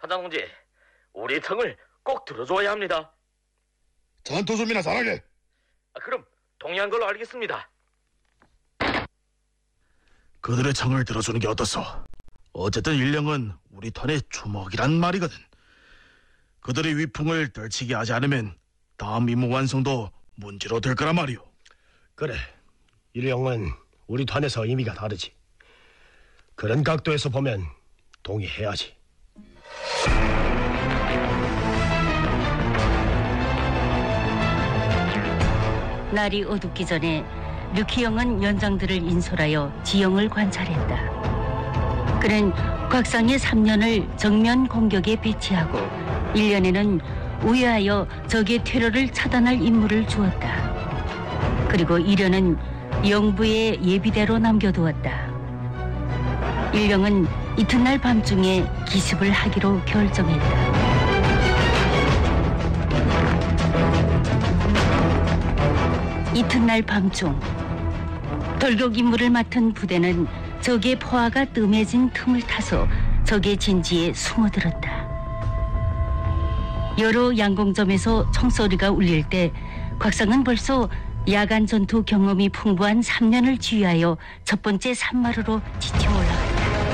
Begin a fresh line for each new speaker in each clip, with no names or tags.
사장 동지, 우리 청을 꼭 들어줘야 합니다.
전투 준비나 잘하게.
그럼 동의한 걸로 알겠습니다.
그들의 청을 들어주는 게 어떻소? 어쨌든 일령은 우리 턴의 주먹이란 말이거든. 그들의 위풍을 떨치게 하지 않으면 다음 임무 완성도 문제로 될 거란 말이오.
그래, 일령은 우리 턴에서 의미가 다르지. 그런 각도에서 보면 동의해야지.
날이 어둡기 전에 류키 형은 연장들을 인솔하여 지형을 관찰했다. 그는 곽상의 3년을 정면 공격에 배치하고 1년에는 우회하여 적의 테러를 차단할 임무를 주었다. 그리고 1년은 영부의 예비대로 남겨두었다. 일령은 이튿날 밤중에 기습을 하기로 결정했다. 이튿날 밤중 돌격 임무를 맡은 부대는 적의 포화가 뜸해진 틈을 타서 적의 진지에 숨어들었다. 여러 양공점에서 총소리가 울릴 때 곽상은 벌써 야간 전투 경험이 풍부한 3년을 지휘하여 첫 번째 산마루로 지쳐 올라갔다.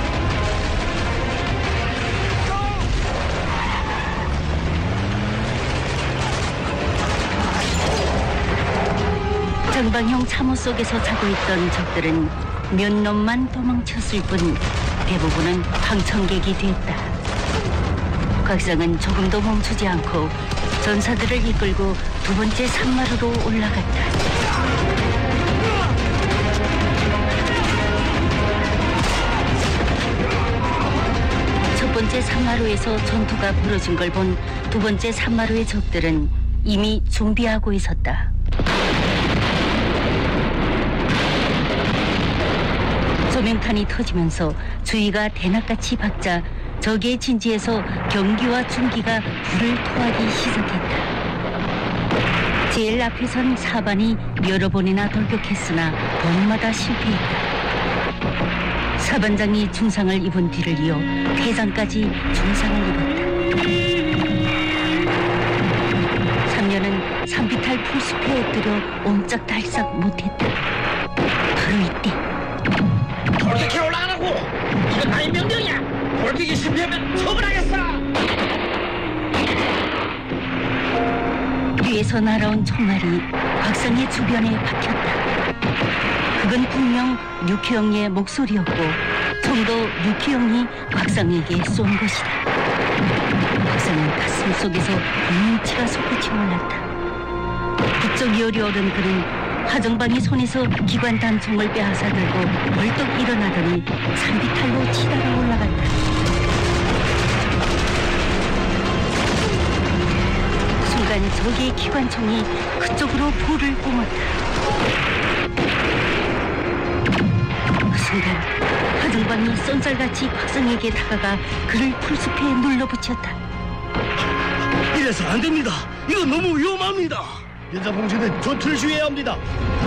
정방형 참호 속에서 자고 있던 적들은 몇 놈만 도망쳤을 뿐 대부분은 방청객이 됐다. 곽상은 조금도 멈추지 않고 전사들을 이끌고 두 번째 산마루로 올라갔다. 첫 번째 산마루에서 전투가 벌어진 걸 본 두 번째 산마루의 적들은 이미 준비하고 있었다. 조명탄이 터지면서 주위가 대낮같이 박자 적의 진지에서 경기와 중기가 불을 토하기 시작했다. 제일 앞에 선 사반이 여러 번이나 돌격했으나 번마다 실패했다. 사반장이 중상을 입은 뒤를 이어 퇴장까지 중상을 입었다. 3년은 산비탈 풀숲에 엎드려 옴짝달싹 못했다. 바로 이때
돌격해 올라가라고! 이건 나의 명령이야! 돌격이 실패하면 처벌하겠어!
뒤에서 날아온 총알이 곽상의 주변에 박혔다. 그건 분명 류키형의 목소리였고 총도 류키형이 곽상에게 쏜 것이다. 곽상은 가슴 속에서 눈치가 솟구쳐 올랐다. 부쩍 열이 오른 그는 하정방이 손에서 기관 단총을 빼앗아 들고 벌떡 일어나더니 산비탈로 치다가 올라갔다. 순간 적의 기관총이 그쪽으로 볼을 뿜었다. 그 순간 하정방이 쏜살같이 곽상에게 다가가 그를 풀숲에 눌러붙였다.
이래서 안 됩니다. 이건 너무 위험합니다.
연장봉지는 전투를 주의해야 합니다.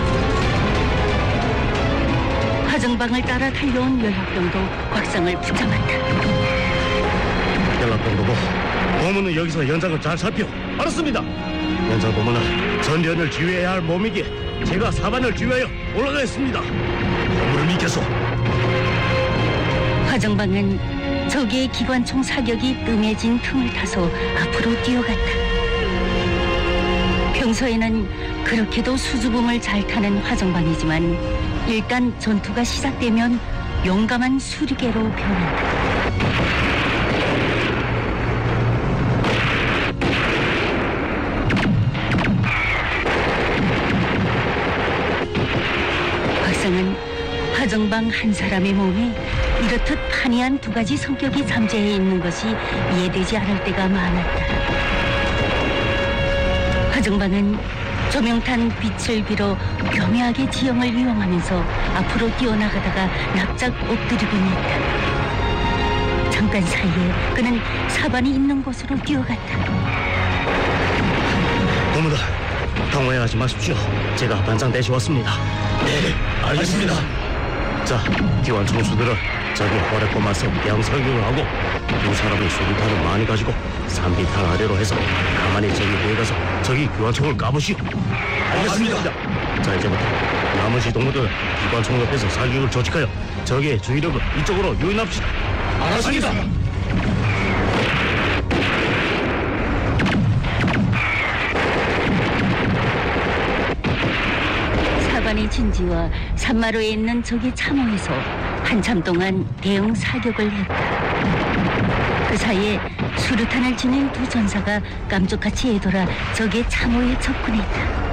하정방을 따라 달려온 연락병도 곽상을 붙잡았다.
연락병도고 보문은 여기서 연장을 잘 살펴. 알았습니다. 연장 보문은 전련을 지휘해야 할 몸이기에 제가 사반을 지휘하여 올라가겠습니다. 보문을 믿겠소.
하정방은 적의 기관총 사격이 뜸해진 틈을 타서 앞으로 뛰어갔다. 평소에는 그렇게도 수줍음을 잘 타는 화정방이지만 일단 전투가 시작되면 용감한 수리개로 변한다. 곽상은 화정방 한 사람의 몸에 이렇듯 판이한 두 가지 성격이 잠재해 있는 것이 이해되지 않을 때가 많았다. 화정방은 조명탄 빛을 빌어 교묘하게 지형을 이용하면서 앞으로 뛰어나가다가 납작 엎드리곤 했다. 잠깐 사이에 그는 사반이 있는 곳으로 뛰어갔다.
고무다, 당황하지 마십시오. 제가 반장 대시 왔습니다.
네, 알겠습니다.
자, 기관 총수들을 저기 호랩고 맞서 양사격을 하고 두 사람이 수류탄을 많이 가지고 3비탄 아래로 해서 가만히 저기 내가서 저기 기관총을 까보시오.
알겠습니다.
자, 이제부터 나머지 동무들 기관총 옆에서 사격을 조직하여 적의 주의력을 이쪽으로 유인합시다.
알았습니다.
사관의 진지와 산마루에 있는 적의 참호에서 한참 동안 대응 사격을 했다. 그 사이에 수류탄을 지닌 두 전사가 깜짝같이 애돌아 적의 참호에 접근했다.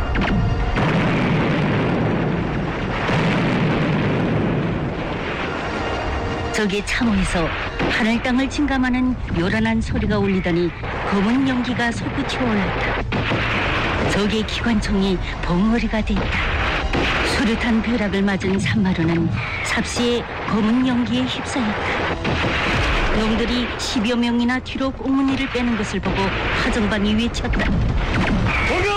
적의 참호에서 하늘 땅을 침감하는 요란한 소리가 울리더니 검은 연기가 솟구쳐 올랐다. 적의 기관총이 벙어리가 됐다. 수류탄 벼락을 맞은 산마루는 삽시에 검은 연기에 휩싸였다. 놈들이 10여 명이나 뒤로 꽁무니를 빼는 것을 보고 하정방이 외쳤다.
공격!